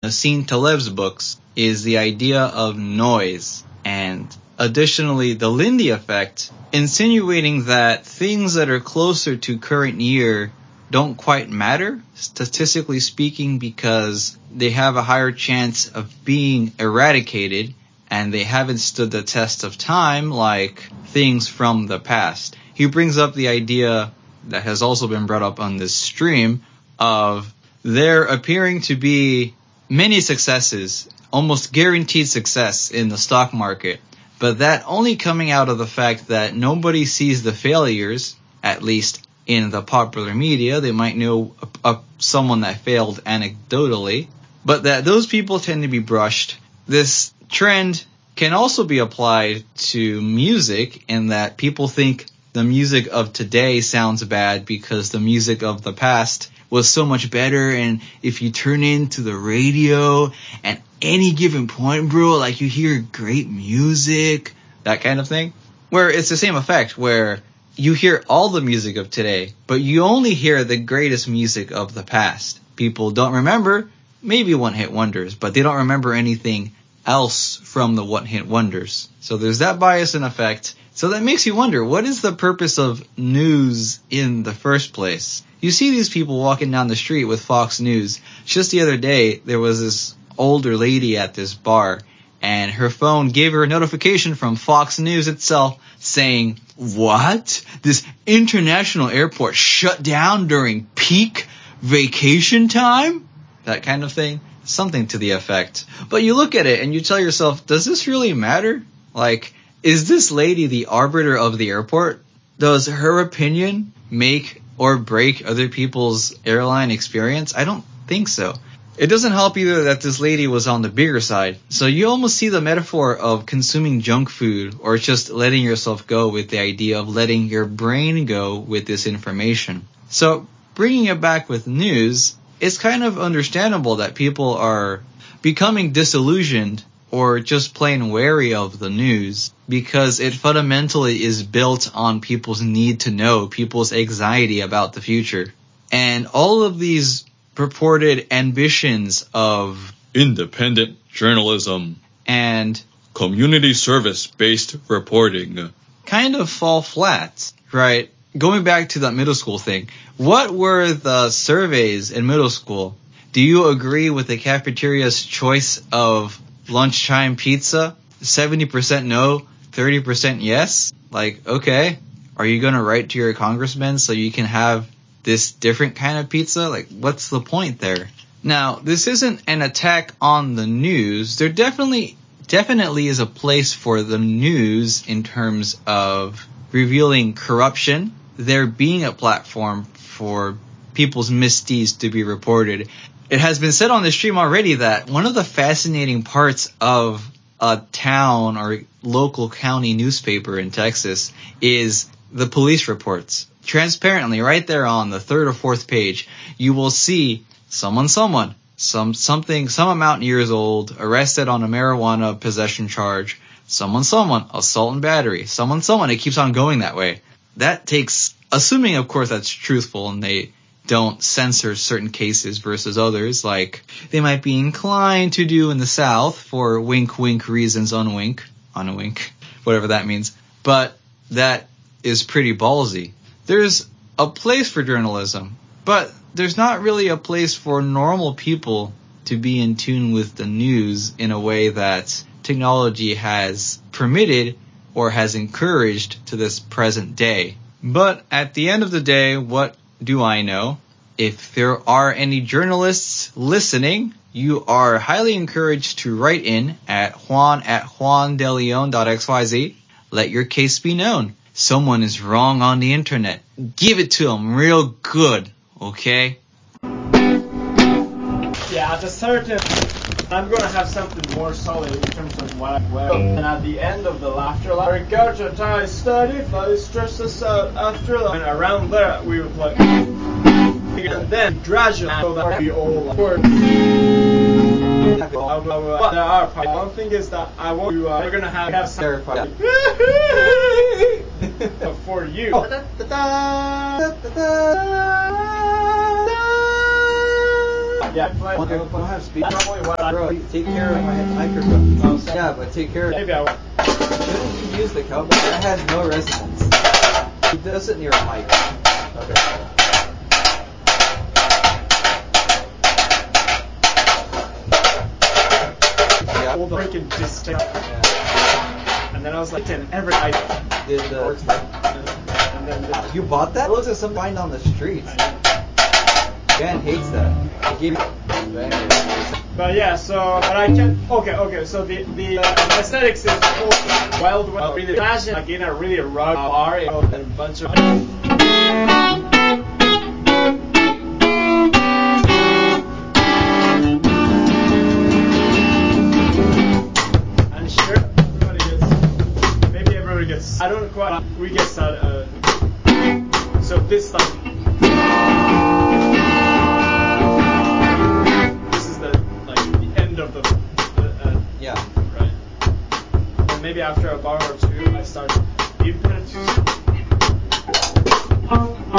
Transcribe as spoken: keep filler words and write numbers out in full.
Nassim Taleb's books is the idea of noise, and additionally the Lindy effect, insinuating that things that are closer to current year don't quite matter, statistically speaking, because they have a higher chance of being eradicated and they haven't stood the test of time like things from the past. He brings up the idea that has also been brought up on this stream of there appearing to be many successes, almost guaranteed success in the stock market, but that only coming out of the fact that nobody sees the failures, at least in the popular media. They might know a, a, someone that failed anecdotally, but that those people tend to be brushed. This trend can also be applied to music in that people think the music of today sounds bad because the music of the past was so much better. And if you turn into the radio at any given point, bro, like you hear great music, that kind of thing. Where it's the same effect where you hear all the music of today, but you only hear the greatest music of the past. People don't remember maybe one-hit wonders, but they don't remember anything else from the one-hit wonders. So there's that bias in effect. So that makes you wonder, what is the purpose of news in the first place? You see these people walking down the street with Fox News. Just the other day, there was this older lady at this bar, and her phone gave her a notification from Fox News itself saying, what? This international airport shut down during peak vacation time? That kind of thing. Something to the effect. But you look at it and you tell yourself, does this really matter? Like, is this lady the arbiter of the airport? Does her opinion make or break other people's airline experience? I don't think so. It doesn't help either that this lady was on the bigger side. So you almost see the metaphor of consuming junk food or just letting yourself go with the idea of letting your brain go with this information. So bringing it back with news, it's kind of understandable that people are becoming disillusioned or just plain wary of the news because it fundamentally is built on people's need to know, people's anxiety about the future. And all of these purported ambitions of independent journalism and community service-based reporting kind of fall flat, right? Going back to that middle school thing, what were the surveys in middle school? Do you agree with the cafeteria's choice of lunchtime pizza? seventy percent no, thirty percent yes? Like, okay, are you going to write to your congressman so you can have this different kind of pizza? Like, what's the point there? Now, this isn't an attack on the news. There definitely, definitely is a place for the news in terms of revealing corruption, there being a platform for people's misdeeds to be reported. It has been said on the stream already that one of the fascinating parts of a town or local county newspaper in Texas is the police reports. Transparently, right there on the third or fourth page, you will see someone, someone, some something, some amount years old, arrested on a marijuana possession charge. Someone, someone, assault and battery. Someone, someone. It keeps on going that way. That takes, assuming of course that's truthful and they don't censor certain cases versus others, like they might be inclined to do in the South for wink wink reasons, unwink, unwink, whatever that means. But that is pretty ballsy. There's a place for journalism, but there's not really a place for normal people to be in tune with the news in a way that technology has permitted or has encouraged to this present day. But at the end of the day, what do I know? If there are any journalists listening, you are highly encouraged to write in at juan at juandeleon.xyz. Let your case be known. Someone is wrong on the internet. Give it to them real good, okay? Yeah, at a certain... I'm going to have something more solid in terms of what I wear. And at the end of the laughter, like, regard to time study, I stress this out after, and around there, we would like... And then, gradually, so that we all work. But there are parts. One thing is that I want to, uh, we're going to have, have some... for you. Yeah, play. Don't Don't don't have speed. Probably what I Bro, take care of my microphone. Oh, sorry. Yeah, but take care of Maybe I will. Shouldn't you use the cowboy? That has no resonance. He does it near a mic. Okay. Yeah. All the freaking discount. Yeah. And then I was like, in every item. Did the Works like, and then the, You bought that? It looks like something find on the streets. Ben hates that. He gave Ben hates it. But yeah, so but I can. Okay, okay. So the the uh, aesthetics is cool. Wild West. Really imagine like in a really rugged bar, you know, and a bunch of. I'm sure everybody gets. Maybe everybody gets. I don't quite. We get started. Uh, so this like. Of the, the uh, Yeah. right. And maybe after a bar or two, I start impetus